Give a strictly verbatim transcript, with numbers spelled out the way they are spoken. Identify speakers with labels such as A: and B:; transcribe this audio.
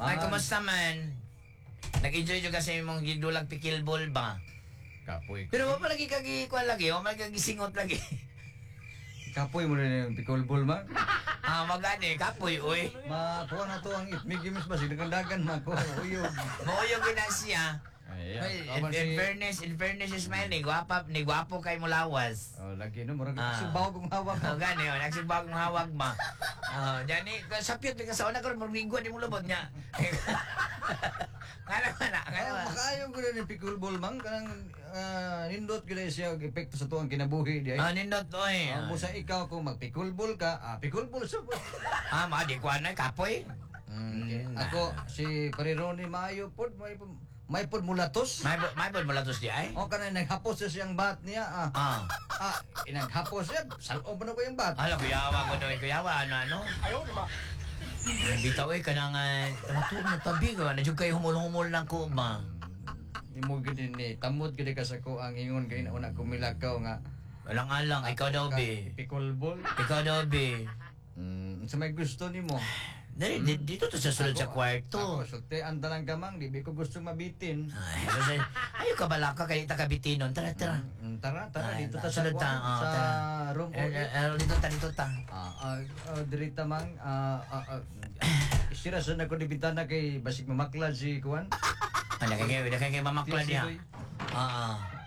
A: Ay, kumusta man? Nag-enjoy juga sa imong gidulag pikilbol ba?
B: Kapoy.
A: Pero wa pa lagi kagi kuan lagi, wa pa lagi singot lagi.
B: Kapoy mo rin yung pikolbol man.
A: Ah, magani kapoy oy.
B: Makuha na to ang itmig imis ba? Sinagdagan makuha. Uyog.
A: Moyo gina siya.
B: Ayan.
A: Well, in,
B: Kaman
A: in
B: si-
A: fairness, in fairness Ismail, ni gwapa, ni gwapo kay mulawas.
B: Oh, lagi no. Murag
A: Ah.
B: subaw kong hawak
A: Oh,
B: mo.
A: gani, oh, nagsibag ng hawag ma. Oh, jani, sapyot ka sa una ko magligwan di mo lubot niya. Ngala mana, ngala
B: Ah,
A: mana.
B: makaayo ko rin yung pikolbol man. Kanang ah, nindot ko rin siya ang epekto sa tuwang kinabuhi. Di ay.
A: Ah, nindot oy.
B: Ah, musa ikaw kung magpikolbol ka, ah, pikolbol sa po.
A: Ah, mga di kuan na kapoy.
B: Mm, ako, si Parironi Maayo po, may, may po mulatos.
A: May may bod mo latos di ay.
B: O kanang naghapos siya siyang bat niya. Ah,
A: Ah.
B: ah inaghapos siya. Salob na ko yung bat.
A: Ala kuyawa ko doy kuyawa ano ano.
C: Ayaw, di ba?
A: Bitaw eh kanang tamatuon mo tabi ko na jud kay humul-humul lang ko ba.
B: Imo gid ni tamod gid ka sa ko ang ingon kay una ko milakaw nga.
A: Walang alang ikaw daw be.
B: Pikolbol.
A: Ikaw daw be.
B: Mm, sa may gusto nimo.
A: Dali di- dito to sa sulod sa
B: Ako,
A: kwarto.
B: sulti andalang kamang di bi ko gusto mabitin.
A: Ay, kasi, ayo ka bala ka kay takabitinon. Tara, tara.
B: Mm, tara, tara
A: Ay,
B: dito ta sa
A: sulod ta,
B: kwan,
A: oh,
B: sa
A: tara.
B: room
A: Eh,
B: ulit.
A: eh, eh, dito ta, dito ta.
B: Ah, ah, ah, dirita mang ah ah, ah, isira sa na ko di bitana kay basig mamaklad si kuan.
A: Ano kay kay kay mamakla
B: Si
A: diha.
B: Sidoy.
A: Ah, ah.